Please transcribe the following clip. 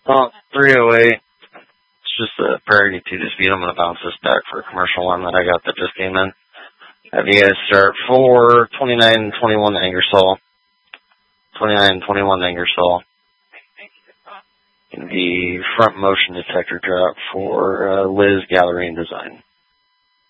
Oh, 308. It's just a priority 2 dispute. I'm going to bounce this back for a commercial one that I got that just came in. Have you guys start 42921 Ingersoll. 2921 Ingersoll. And the front motion detector drop for Liz Gallery and Design.